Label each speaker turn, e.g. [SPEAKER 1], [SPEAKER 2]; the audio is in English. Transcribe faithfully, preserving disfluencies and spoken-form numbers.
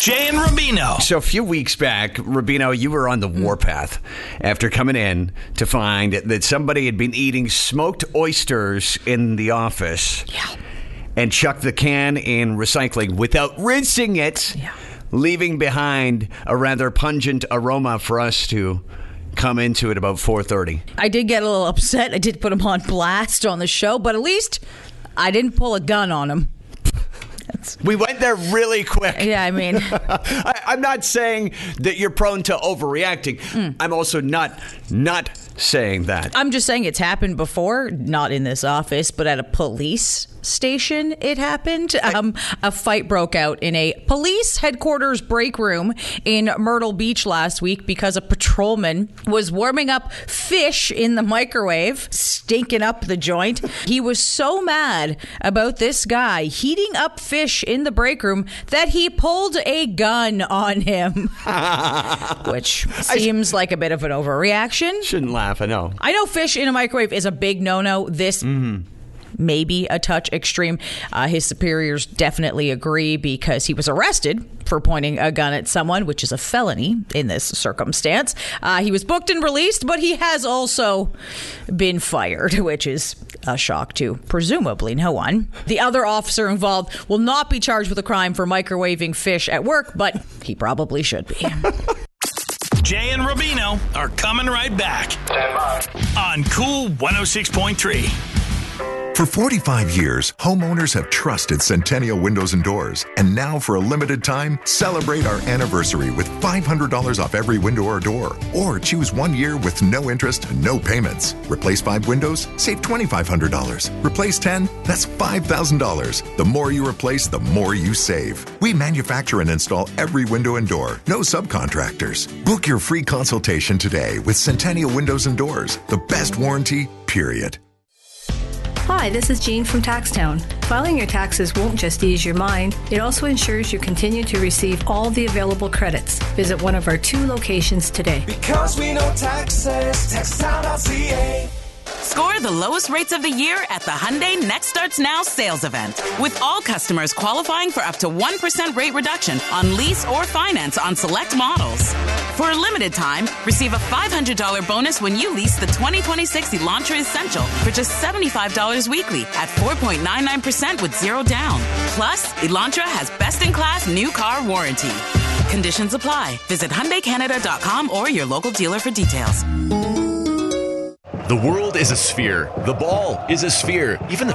[SPEAKER 1] Jay and Rubino.
[SPEAKER 2] So a few weeks back, Rubino, you were on the warpath after coming in to find that somebody had been eating smoked oysters in the office.
[SPEAKER 3] Yeah.
[SPEAKER 2] And chucked the can in recycling without rinsing it,
[SPEAKER 3] yeah.
[SPEAKER 2] leaving behind a rather pungent aroma for us to come into at about four thirty.
[SPEAKER 3] I did get a little upset. I did put him on blast on the show, but at least I didn't pull a gun on him.
[SPEAKER 2] We went there really quick.
[SPEAKER 3] Yeah, I mean...
[SPEAKER 2] I, I'm not saying that you're prone to overreacting. Mm. I'm also not not saying that.
[SPEAKER 3] I'm just saying it's happened before, not in this office, but at a police station it happened. Um, a fight broke out in a police headquarters break room in Myrtle Beach last week because a patrolman was warming up fish in the microwave, stinking up the joint. He was so mad about this guy heating up fish in the break room that he pulled a gun on him, which seems like a bit of an overreaction.
[SPEAKER 2] Shouldn't laugh, I know.
[SPEAKER 3] I know fish in a microwave is a big no-no. This... Mm-hmm. Maybe a touch extreme. Uh, his superiors definitely agree because he was arrested for pointing a gun at someone, which is a felony in this circumstance. Uh, he was booked and released, but he has also been fired, which is a shock to presumably no one. The other officer involved will not be charged with a crime for microwaving fish at work, but he probably should be.
[SPEAKER 1] Jay and Rubino are coming right back. Stand by. On Cool one oh six point three.
[SPEAKER 4] For forty-five years, homeowners have trusted Centennial Windows and Doors. And now, for a limited time, celebrate our anniversary with five hundred dollars off every window or door. Or choose one year with no interest, no payments. Replace five windows, save two thousand five hundred dollars. Replace ten, that's five thousand dollars. The more you replace, the more you save. We manufacture and install every window and door. No subcontractors. Book your free consultation today with Centennial Windows and Doors. The best warranty, period.
[SPEAKER 5] Hi, this is Jean from Taxtown. Filing your taxes won't just ease your mind, it also ensures you continue to receive all the available credits. Visit one of our two locations today.
[SPEAKER 6] Because we know taxes, taxtown dot c a.
[SPEAKER 7] Score the lowest rates of the year at the Hyundai Next Starts Now sales event. With all customers qualifying for up to one percent rate reduction on lease or finance on select models. For a limited time, receive a five hundred dollars bonus when you lease the twenty twenty-six Elantra Essential for just seventy-five dollars weekly at four point nine nine percent with zero down. Plus, Elantra has best-in-class new car warranty. Conditions apply. Visit Hyundai Canada dot com or your local dealer for details.
[SPEAKER 8] The world is a sphere. The ball is a sphere. Even the